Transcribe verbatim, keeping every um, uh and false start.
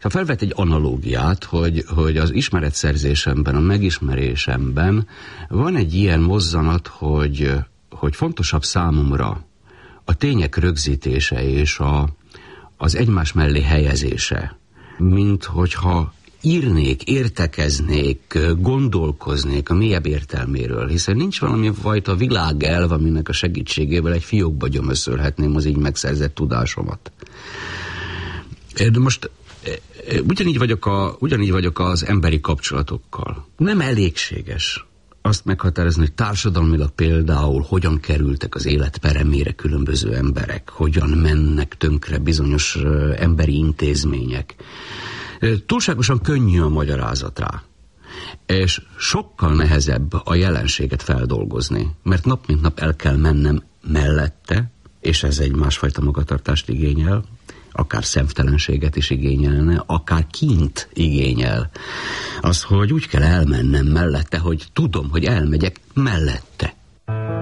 ha felvet egy analógiát, hogy, hogy az ismeretszerzésemben, a megismerésemben van egy ilyen mozzanat, hogy, hogy fontosabb számomra a tények rögzítése és a, az egymás mellé helyezése, mint hogyha írnék, értekeznék, gondolkoznék a mélyebb értelméről, hiszen nincs valami fajta világelv, aminek a segítségével egy fiókba gyömöszölhetném az így megszerzett tudásomat. De most ugyanígy vagyok, a, ugyanígy vagyok az emberi kapcsolatokkal. Nem elégséges azt meghatározni, hogy társadalmilag például hogyan kerültek az élet peremére különböző emberek, hogyan mennek tönkre bizonyos emberi intézmények. Túlságosan könnyű a magyarázat rá, és sokkal nehezebb a jelenséget feldolgozni, mert nap mint nap el kell mennem mellette, és ez egy másfajta magatartást igényel, akár szemtelenséget is igényelne, akár kint igényel. Az, hogy úgy kell elmennem mellette, hogy tudom, hogy elmegyek mellette.